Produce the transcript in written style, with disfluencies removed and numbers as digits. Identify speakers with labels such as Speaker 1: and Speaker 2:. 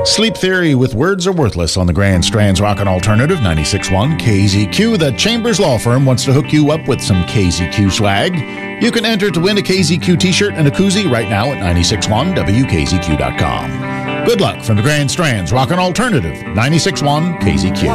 Speaker 1: Sleep Theory with Words Are Worthless on the Grand Strands Rockin' Alternative 96.1 KZQ. The Chambers Law Firm wants to hook you up with some KZQ swag. You can enter to win a KZQ t-shirt and a koozie right now at 96.1 WKZQ.com. Good luck from the Grand Strands Rockin' Alternative 96.1 KZQ.